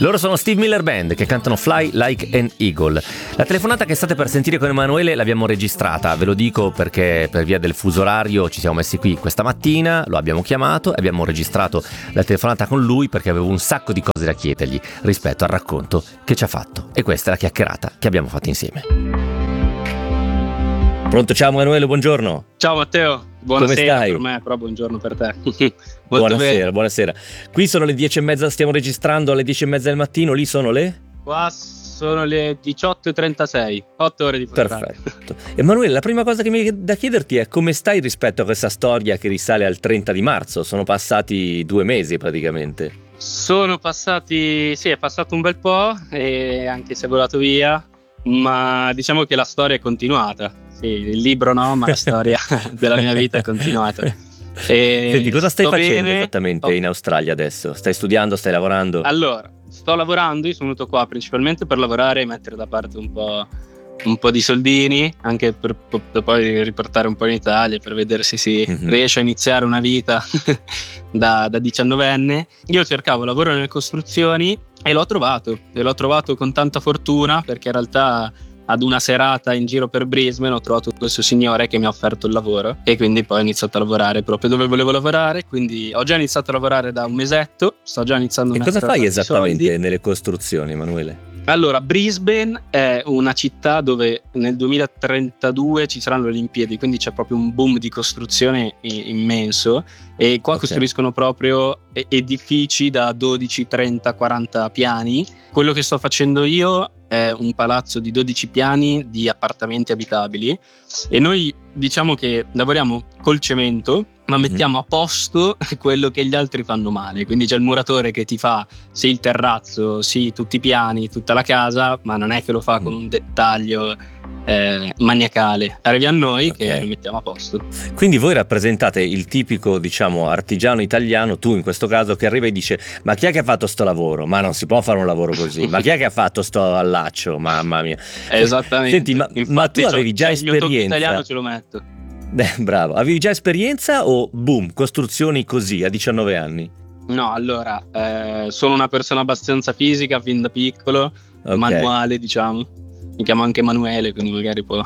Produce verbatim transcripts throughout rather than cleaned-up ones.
Loro sono Steve Miller Band, che cantano Fly Like an Eagle. La telefonata che state per sentire con Emanuele l'abbiamo registrata, ve lo dico perché per via del fuso orario ci siamo messi qui questa mattina, lo abbiamo chiamato e abbiamo registrato la telefonata con lui perché avevo un sacco di cose da chiedergli rispetto al racconto che ci ha fatto. E questa è la chiacchierata che abbiamo fatto insieme. Pronto, ciao Emanuele, buongiorno. Ciao Matteo, buonasera. Come stai? Per me, però buongiorno per te. Buonasera, bene. buonasera. Qui sono le dieci e mezza, stiamo registrando alle dieci e mezza del mattino, lì sono le? Qua sono le diciotto e trentasei, otto ore di portata. Perfetto. Emanuele, la prima cosa che mi è da chiederti è come stai rispetto a questa storia che risale al trenta di marzo? Sono passati due mesi praticamente. Sono passati, sì, è passato un bel po', e anche se è volato via, ma diciamo che la storia è continuata. Sì, il libro no, ma la storia della mia vita è continuata. E Senti, cosa stai facendo bene. esattamente oh. in Australia adesso? Stai studiando, stai lavorando? Allora, sto lavorando, io sono venuto qua principalmente per lavorare e mettere da parte un po', un po' di soldini, anche per, per poi riportare un po' in Italia, per vedere se si Mm-hmm. riesce a iniziare una vita da, da diciannovenne. Io cercavo lavoro nelle costruzioni e l'ho trovato, e l'ho trovato con tanta fortuna, perché in realtà ad una serata in giro per Brisbane ho trovato questo signore che mi ha offerto il lavoro e quindi poi ho iniziato a lavorare proprio dove volevo lavorare. Quindi ho già iniziato a lavorare da un mesetto, sto già iniziando a E cosa mettere fai i esattamente soldi. nelle costruzioni, Emanuele? Allora, Brisbane è una città dove nel duemilatrentadue ci saranno le Olimpiadi, quindi c'è proprio un boom di costruzione i- immenso, e qua Ok. costruiscono proprio e- edifici da dodici, trenta, quaranta piani. Quello che sto facendo io è un palazzo di dodici piani di appartamenti abitabili, e noi diciamo che lavoriamo col cemento, ma Mhm. mettiamo a posto quello che gli altri fanno male. Quindi c'è il muratore che ti fa sì il terrazzo, sì tutti i piani, tutta la casa, ma non è che lo fa con un dettaglio eh, maniacale. Arrivi a noi Ok. che lo mettiamo a posto. Quindi voi rappresentate il tipico, diciamo, artigiano italiano, tu in questo caso, che arriva e dice: ma chi è che ha fatto sto lavoro? Ma non si può fare un lavoro così. Ma chi è che ha fatto sto allaccio? Mamma mia. Esattamente. Senti, ma, Infatti, ma tu c'ho- avevi già c'è il mio tocco esperienza? italiano, ce lo metto. Eh, bravo, avevi già esperienza o boom, costruzioni così a diciannove anni? No, allora, eh, sono una persona abbastanza fisica fin da piccolo, Ok. manuale, diciamo. Mi chiamo anche Emanuele, quindi magari può.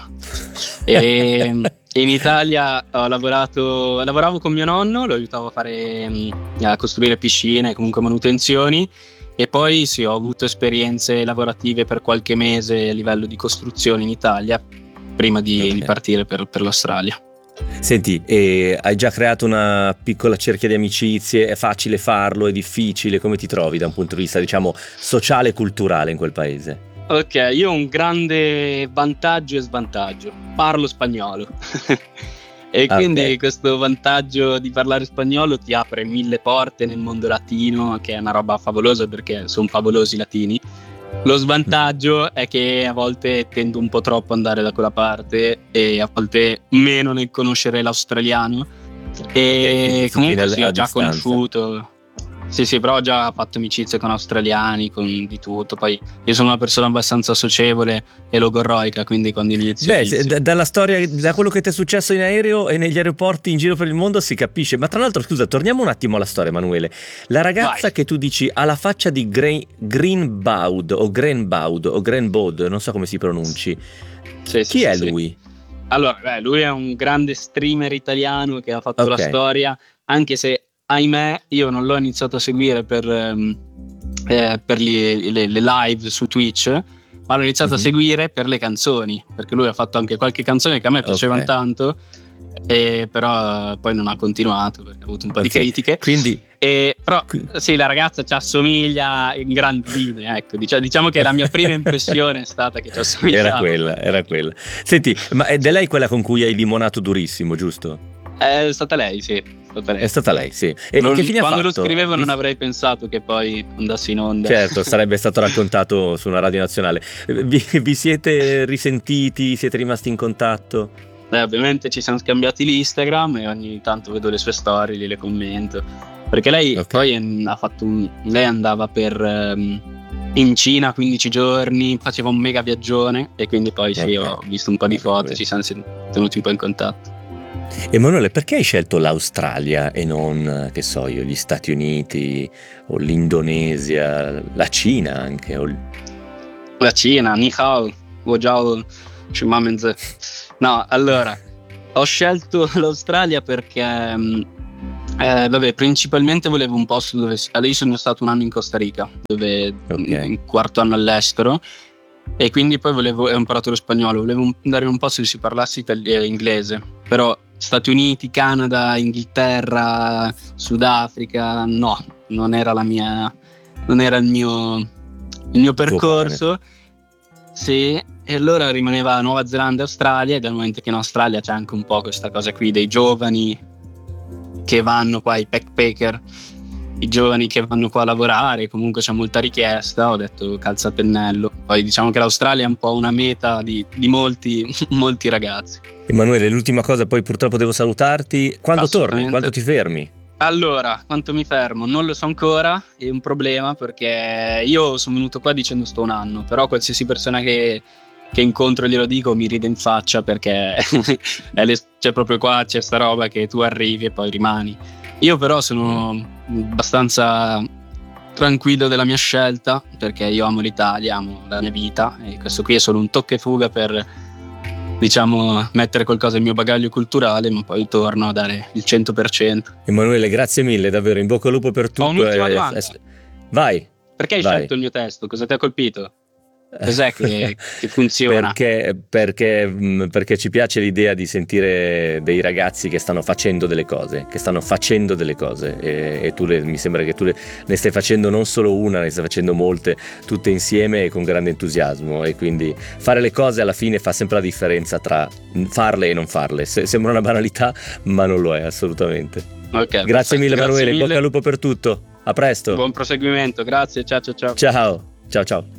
E in Italia ho lavorato, lavoravo con mio nonno, lo aiutavo a fare, mm, a costruire piscine, comunque manutenzioni, e poi sì, ho avuto esperienze lavorative per qualche mese a livello di costruzione in Italia, prima di, Ok. di partire per, per l'Australia. Senti, e hai già creato una piccola cerchia di amicizie? È facile farlo? È difficile? Come ti trovi da un punto di vista, diciamo, sociale e culturale in quel paese? Ok, io ho un grande vantaggio e svantaggio. Parlo spagnolo. E Ah, quindi ok. questo vantaggio di parlare spagnolo ti apre mille porte nel mondo latino, che è una roba favolosa perché sono favolosi i latini. Lo svantaggio è che a volte tendo un po' troppo ad andare da quella parte e a volte meno nel conoscere l'australiano. E Ok, comunque quindi sì, a ho già distanza. conosciuto. Sì, sì, però ho già fatto amicizie con australiani, con di tutto. Poi io sono una persona abbastanza socievole e logorroica, quindi quando inizio, Beh, inizio. se- da- dalla storia, da quello che ti è successo in aereo e negli aeroporti in giro per il mondo si capisce. Ma tra l'altro, scusa, torniamo un attimo alla storia, Emanuele. La ragazza Vai. che tu dici ha la faccia di Green, Greenbaud o Greenbaud o Greenbaud, non so come si pronunci. Sì, sì, Chi sì, è sì. lui? Allora, beh, lui è un grande streamer italiano che ha fatto Ok. la storia, anche se ahimè io non l'ho iniziato a seguire per, ehm, eh, per gli- le, le live su Twitch, ma l'ho iniziato Mhm. a seguire per le canzoni, perché lui ha fatto anche qualche canzone che a me piacevano Ok. tanto, e però eh, poi non ha continuato perché ha avuto un po' di Ok. critiche. Quindi, E, però qui- sì, la ragazza ci assomiglia in grandi linee, ecco. Dicia- diciamo che la mia prima impressione è stata che ci assomigliava. era quella, era quella. Senti, ma ed è lei quella con cui hai limonato durissimo, giusto? È stata lei, sì. È stata lei. È stata lei, sì. E Non- che fine ha quando lo fatto? scrivevo non Vi- avrei pensato che poi andassi in onda. Certo, sarebbe stato raccontato su una radio nazionale. Vi, vi siete risentiti? Siete rimasti in contatto? Eh, ovviamente ci siamo scambiati l'Instagram e ogni tanto vedo le sue storie, li le commento. Perché lei Ok. poi mm, ha fatto un... lei andava per ehm, in Cina quindici giorni, faceva un mega viaggione, e quindi poi sì, Ok. ho visto un po' di foto, Ok. ci siamo sen- tenuti un po' in contatto. Emanuele, perché hai scelto l'Australia e non, che so io, gli Stati Uniti o l'Indonesia, la Cina anche? O... La Cina, ni hao, wo jiao, shimamen-ze. No, allora, ho scelto l'Australia perché, eh, vabbè, principalmente volevo un posto dove... Allora, io sono stato un anno in Costa Rica, dove Okay. un quarto anno all'estero, e quindi poi volevo, ho imparato lo spagnolo, volevo andare in un posto dove si parlasse itali- eh, inglese, però Stati Uniti, Canada, Inghilterra, Sudafrica, no, non era la mia, non era il mio, il mio percorso. Sì, e allora rimaneva Nuova Zelanda e Australia, e dal momento che in Australia c'è anche un po' questa cosa qui dei giovani che vanno qua, i backpacker, i giovani che vanno qua a lavorare, comunque c'è molta richiesta, ho detto calza a pennello. Poi diciamo che l'Australia è un po' una meta di, di molti, molti ragazzi. Emanuele, l'ultima cosa, poi purtroppo devo salutarti. Quando torni? Quando ti fermi? Allora, quanto mi fermo? Non lo so ancora, è un problema perché io sono venuto qua dicendo sto un anno, però qualsiasi persona che, che incontro glielo dico mi ride in faccia perché è le, c'è proprio qua, c'è sta roba che tu arrivi e poi rimani. Io però sono abbastanza tranquillo della mia scelta perché io amo l'Italia, amo la mia vita e questo qui è solo un tocco e fuga per, diciamo, mettere qualcosa nel mio bagaglio culturale, ma poi torno a dare il cento per cento. Emanuele, grazie mille, davvero, in bocca al lupo per tutto. Ho un'ultima e... domanda. Vai. Perché hai vai. scelto il mio testo? Cosa ti ha colpito? Cos'è che, che funziona? Perché, perché, perché ci piace l'idea di sentire dei ragazzi che stanno facendo delle cose, che stanno facendo delle cose e, e tu le, mi sembra che tu le, ne stai facendo non solo una, ne stai facendo molte, tutte insieme e con grande entusiasmo, e quindi fare le cose alla fine fa sempre la differenza tra farle e non farle. Se, sembra una banalità, ma non lo è assolutamente. Okay, grazie mille Emanuele, in mille. bocca al lupo per tutto, a presto. Buon proseguimento, grazie, ciao ciao ciao. Ciao, ciao ciao.